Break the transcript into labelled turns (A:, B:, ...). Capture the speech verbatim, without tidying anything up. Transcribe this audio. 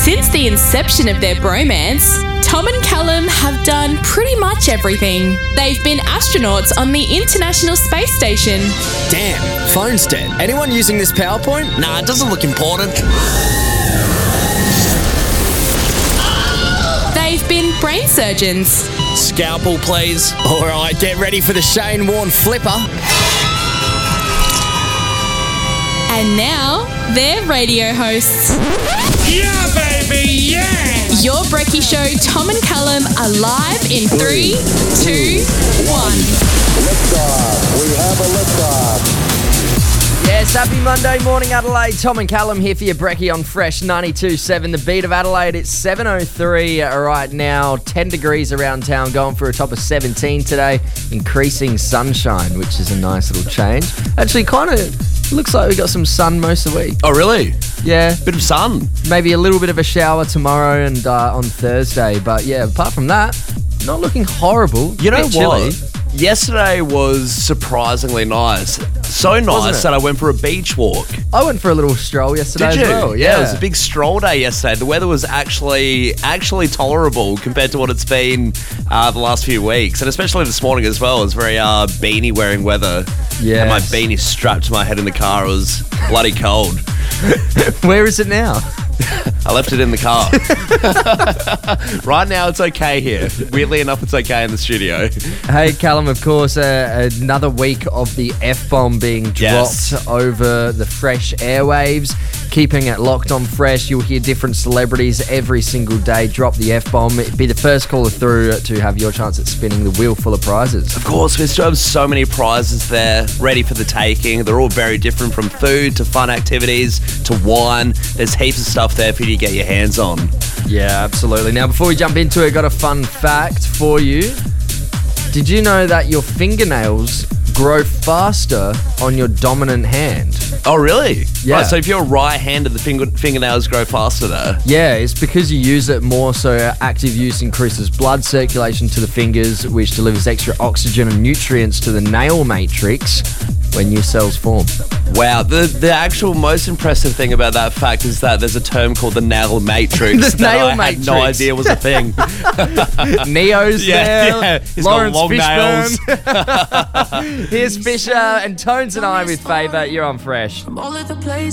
A: Since the inception of their bromance, Tom and Callum have done pretty much everything. They've been astronauts on the International Space Station.
B: Damn, phone's dead. Anyone using this PowerPoint?
C: Nah, it doesn't look important.
A: They've been brain surgeons.
C: Scalpel, please.
B: All right, get ready for the Shane Warne flipper.
A: And now, they're radio hosts.
D: Yeah, baby, yeah!
A: Your Brekkie Show, Tom and Callum are live in three, two, one.
E: Liftoff. We have a liftoff.
F: Yes, happy Monday morning, Adelaide. Tom and Callum here for your Brekkie on Fresh ninety-two point seven. The beat of Adelaide, it's seven oh three right now. ten degrees around town, going for a top of seventeen today. Increasing sunshine, which is a nice little change. Actually, kind of looks like we got some sun most of the week.
C: Oh, really?
F: Yeah.
C: Bit of sun.
F: Maybe a little bit of a shower tomorrow and uh, on Thursday. But yeah, apart from that, not looking horrible.
C: You know
F: Bit chilly.
C: what? Yesterday was surprisingly nice. So nice
F: it?
C: that I went for a beach walk.
F: I went for a little stroll yesterday
C: Did you?
F: as well.
C: Yeah, it was a big stroll day yesterday. The weather was actually actually tolerable compared to what it's been uh, the last few weeks. And especially this morning as well. It was very uh, beanie wearing weather.
F: Yeah.
C: And my beanie strapped to my head in the car. It was bloody cold.
F: Where is it now?
C: I left it in the car. Right now, it's okay here. Weirdly enough, it's okay in the studio.
F: Hey, Callum, of course, uh, another week of the F-bomb being dropped
C: Yes.
F: over the Fresh airwaves. Keeping it locked on Fresh, you'll hear different celebrities every single day drop the F-bomb. Be the first caller through to have your chance at spinning the wheel full of prizes.
C: Of course, we still have so many prizes there ready for the taking. They're all very different, from food to fun activities to wine. There's heaps of stuff there for you to get your hands on.
F: Yeah, absolutely. Now, before we jump into it, got a fun fact for you. Did you know that your fingernails grow faster on your dominant hand?
C: Oh, really?
F: Yeah.
C: Right, so if you're right-handed, the finger, fingernails grow faster there.
F: Yeah, it's because you use it more, so active use increases blood circulation to the fingers, which delivers extra oxygen and nutrients to the nail matrix when new cells form.
C: Wow, the the actual most impressive thing about that fact is that there's a term called the nail matrix
F: The
C: that
F: nail
C: I
F: matrix.
C: had no idea was a thing.
F: Neo's
C: Yeah,
F: there,
C: yeah. He's got
F: Lawrence
C: long
F: Fishburne. Here's Fisher and Tones and I with Favour. You're on Fresh.
G: All of the places